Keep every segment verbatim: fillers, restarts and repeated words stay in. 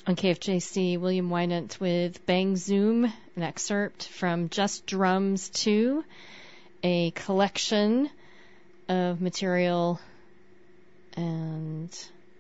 On K F J C, William Wynant with Bang Zoom, an excerpt from Just Drums two, a collection of material and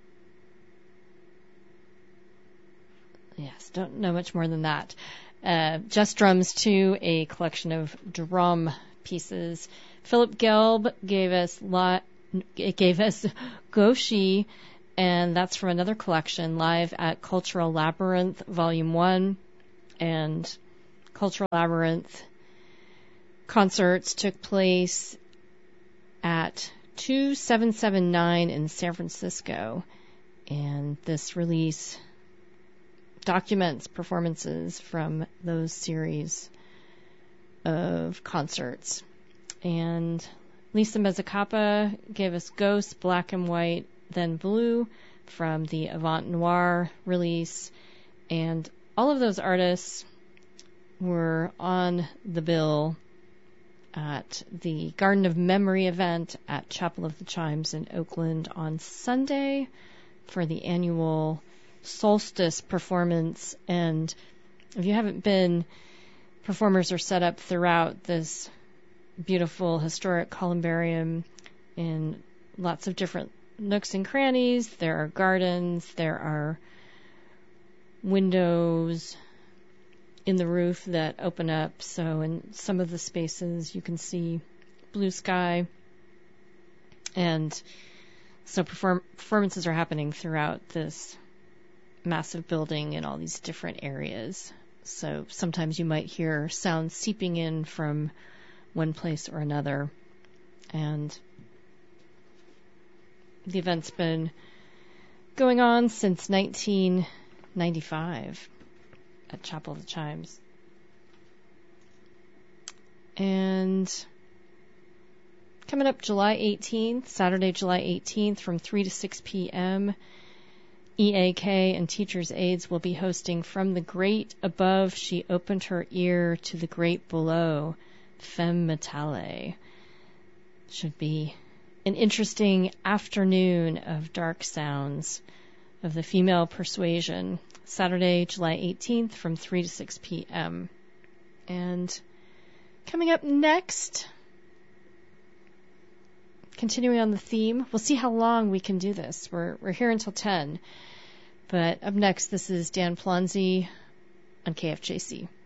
yes, don't know much more than that. Uh, Just Drums two, a collection of drum pieces. Philip Gelb gave us la- it gave us Goshi, and that's from another collection, live at Cultural Labyrinth, Volume one. And Cultural Labyrinth concerts took place at two seven seven nine in San Francisco. And this release documents performances from those series of concerts. And Lisa Mezzacapa gave us Ghost, Black and White, Then Blue from the Avant Noir release. And all of those artists were on the bill at the Garden of Memory event at Chapel of the Chimes in Oakland on Sunday for the annual Solstice performance. And if you haven't been, performers are set up throughout this beautiful historic columbarium in lots of different nooks and crannies. There are gardens, there are windows in the roof that open up, so in some of the spaces you can see blue sky. And so perform- performances are happening throughout this massive building in all these different areas. So sometimes you might hear sounds seeping in from one place or another. And the event's been going on since nineteen ninety-five at Chapel of the Chimes. And coming up July eighteenth, Saturday, July eighteenth, from three to six p.m., E A K and Teachers' Aids will be hosting From the Great Above, She Opened Her Ear to the Great Below, Femme Matale. Should be an interesting afternoon of dark sounds of the female persuasion. Saturday, July eighteenth, from three to six p.m. And coming up next, continuing on the theme, we'll see how long we can do this. We're we're here until ten. But up next, this is Dan Plonzi on K F J C.